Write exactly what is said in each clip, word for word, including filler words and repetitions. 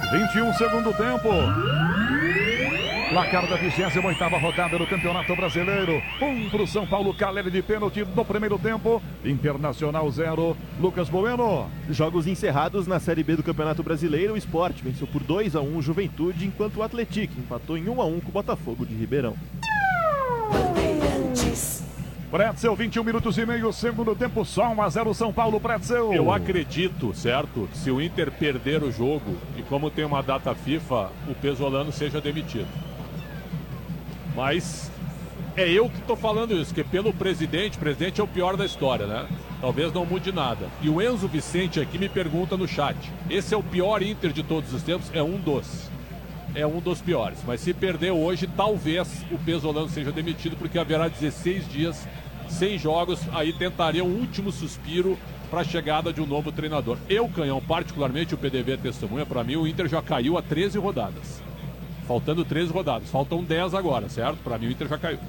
vinte e um segundo tempo. Placar da vigésima oitava rodada do Campeonato Brasileiro. Um para o São Paulo, Caleri de pênalti no primeiro tempo. Internacional zero. Lucas Bueno. Jogos encerrados na Série B do Campeonato Brasileiro. O Sport venceu por dois a um o Juventude, enquanto o Atlético empatou em um a um com o Botafogo de Ribeirão. Pretzel, vinte e um minutos e meio, segundo tempo, só um a zero São Paulo, Pretzel. Eu acredito, certo, que se o Inter perder o jogo, e como tem uma data FIFA, o Pesolano seja demitido. Mas é eu que estou falando isso, que pelo presidente, o presidente é o pior da história, né? Talvez não mude nada. E o Enzo Vicente aqui me pergunta no chat, esse é o pior Inter de todos os tempos? É um dos. É um dos piores. Mas se perder hoje, talvez o Pesolano seja demitido, porque haverá dezesseis dias sem jogos. Aí tentaria um último suspiro para a chegada de um novo treinador. Eu, Canhão, particularmente, o P D V é testemunha, para mim o Inter já caiu a treze rodadas. Faltando treze rodadas. Faltam dez agora, certo? Para mim o Inter já caiu.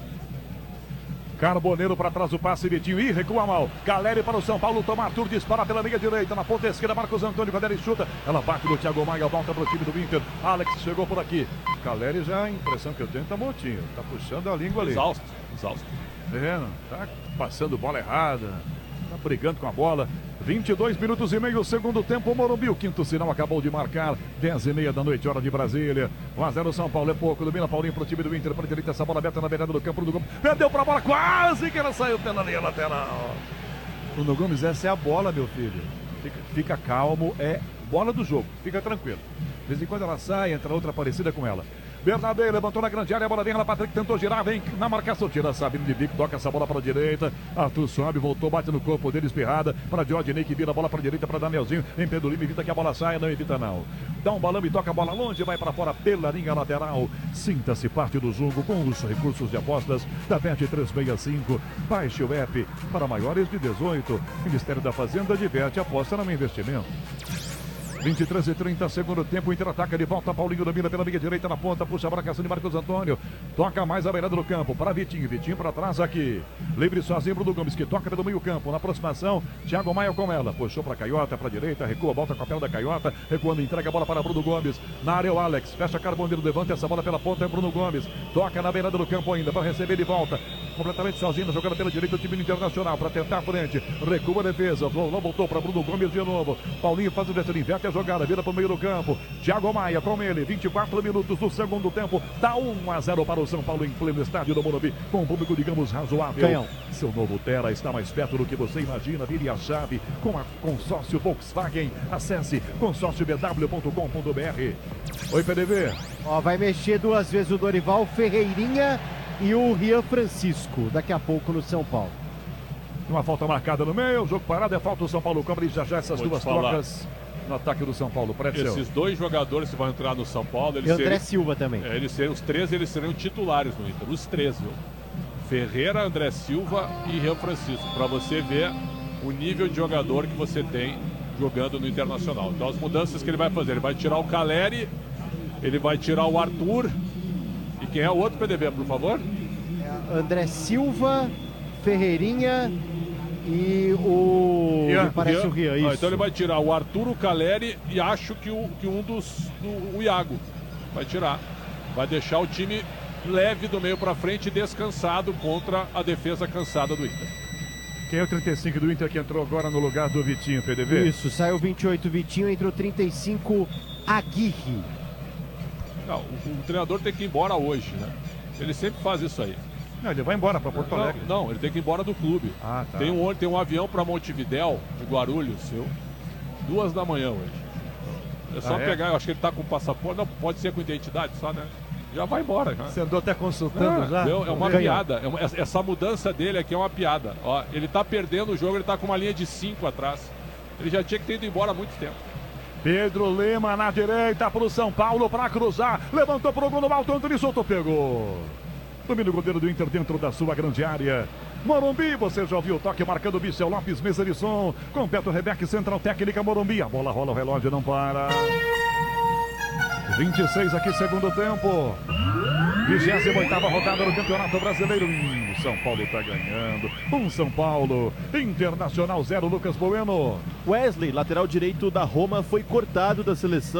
Carboneiro para trás, o passe, Vitinho, e recua mal. Caleri para o São Paulo, toma Arthur, dispara pela meia direita, na ponta esquerda, Marcos Antônio, Caleri chuta, ela bate no Thiago Maia, volta para o time do Inter. Alex chegou por aqui. Caleri já, a impressão que eu tenho, tá mortinho, tá puxando a língua ali. Exausto, exausto. É, tá passando bola errada, tá brigando com a bola. vinte e dois minutos e meio, segundo tempo, Morumbi, o quinto sinal acabou de marcar, dez e meia da noite, hora de Brasília. um a zero São Paulo, é pouco, domina Paulinho pro time do Inter, para direita, essa bola aberta na beirada do campo do Gomes, perdeu pra bola, quase que ela saiu pela linha lateral. Bruno Gomes, essa é a bola, meu filho, fica, fica calmo, é bola do jogo, fica tranquilo. De vez em quando ela sai, entra outra parecida com ela. Bernabé levantou na grande área, a bola vem, ela Patrick tentou girar, vem na marcação, tira Sabino de Vico, toca essa bola para a direita, Arthur sobe, voltou, bate no corpo dele, espirrada, para Diodinei que vira a bola para a direita, para Danielzinho, em Pedro Lima, evita que a bola saia, não evita não. Dá um balão e toca a bola longe, vai para fora pela linha lateral. Sinta-se parte do jogo com os recursos de apostas da Bet trezentos e sessenta e cinco. Baixe o app para maiores de dezoito. Ministério da Fazenda diverte, aposta no investimento. vinte e três e trinta, segundo tempo, o Inter ataca de volta, Paulinho domina pela meia direita na ponta, puxa a marcação de Marcos Antônio, toca mais a beirada do campo, para Vitinho, Vitinho para trás aqui, livre sozinho Bruno Gomes, que toca pelo meio campo, na aproximação, Thiago Maia com ela, puxou para Canhota, para direita, recua, volta com a perna da Canhota, recuando, entrega a bola para Bruno Gomes, na área o Alex, fecha Carboneiro, levanta essa bola pela ponta, é Bruno Gomes, toca na beirada do campo ainda, para receber de volta, completamente sozinho, jogando pela direita o time Internacional, para tentar a frente, recua a defesa, voltou para Bruno Gomes de novo, Paulinho faz o descer, inverte a jogada, vira para o meio do campo, Thiago Maia com ele, vinte e quatro minutos do segundo tempo, dá um a zero para o São Paulo em pleno estádio do Morumbi, com um público, digamos, razoável. Canhão. Seu novo Terra está mais perto do que você imagina, vire a chave com a consórcio Volkswagen, acesse consórcio b w ponto com ponto b r. Oi, P D V. Ó, vai mexer duas vezes o Dorival, Ferreirinha e o Rian Francisco, daqui a pouco no São Paulo. Uma falta marcada no meio, jogo parado, é falta o São Paulo, cobre já já essas Vou duas trocas no ataque do São Paulo. Pretzel. Esses dois jogadores que vão entrar no São Paulo, eles E André seriam, Silva também. é, eles seriam, os três eles seriam titulares no Inter, os três, viu? Ferreira, André Silva e Rian Francisco, para você ver o nível de jogador que você tem jogando no Internacional. Então as mudanças que ele vai fazer, ele vai tirar o Caleri, ele vai tirar o Arthur, e quem é o outro, P D B, por favor? É, André Silva, Ferreirinha e o... Rian, me parece Rian. o Rian, Ah, isso. então ele vai tirar o Arthur, o Caleri e acho que, o, que um dos... Do, o Iago vai tirar. Vai deixar o time leve do meio para frente e descansado contra a defesa cansada do Inter. Quem é o trinta e cinco do Inter que entrou agora no lugar do Vitinho, P D V? Isso, saiu vinte e oito Vitinho, entrou trinta e cinco Aguirre. Não, o, o treinador tem que ir embora hoje, né? Ele sempre faz isso aí. Não, ele vai embora para Porto Não, Alegre. não, ele tem que ir embora do clube. Ah, tá. Tem um, tem um avião para Montevidéu, de Guarulhos, seu, duas da manhã hoje. É só Ah, é? pegar, eu acho que ele tá com passaporte, não, pode ser com identidade só, né? Já vai embora, já. Você andou até consultando Ah, já? meu, é uma Ganhou. piada. É uma- essa mudança dele aqui é uma piada. Ó, ele tá perdendo o jogo, ele tá com uma linha de cinco atrás. Ele já tinha que ter ido embora há muito tempo. Pedro Lima na direita para o São Paulo para cruzar. Levantou para o gol no alto, Antônio soltou, pegou. Domina o goleiro do Inter dentro da sua grande área. Morumbi, você já ouviu o toque marcando o Michel Lopes, mesa de som. Com Beto Rebeck, Central Técnica Morumbi. A bola rola, o relógio não para. vinte e seis aqui, segundo tempo. vigésima oitava rodada do Campeonato Brasileiro. Hum, São Paulo está ganhando. Um São Paulo. Internacional zero, Lucas Bueno. Wesley, lateral direito da Roma, foi cortado da seleção.